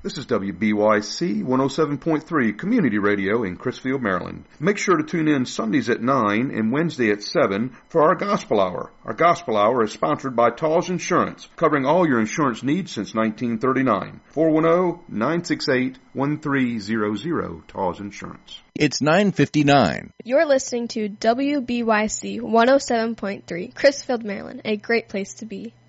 This is WBYC 107.3 Community Radio in Crisfield, Maryland. Make sure to tune in Sundays at 9 and Wednesday at 7 for our Gospel Hour. Our Gospel Hour is sponsored by Taws Insurance, covering all your insurance needs since 1939. 410-968-1300, Taws Insurance. It's 9:59. You're listening to WBYC 107.3 Crisfield, Maryland, a great place to be.